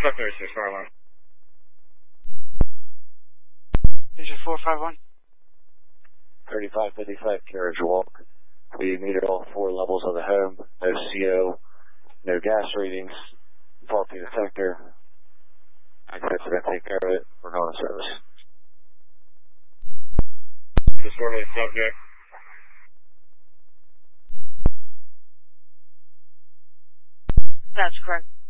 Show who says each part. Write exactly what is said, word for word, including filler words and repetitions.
Speaker 1: Truck thirty-six, fire alarm.
Speaker 2: Engine four five one.
Speaker 3: thirty-five fifty-five carriage walk. We metered all four levels of the home. No C O, no gas readings, faulty detector. Access are going to take care of it. We're going to service.
Speaker 1: Disorderly subject.
Speaker 2: That's correct.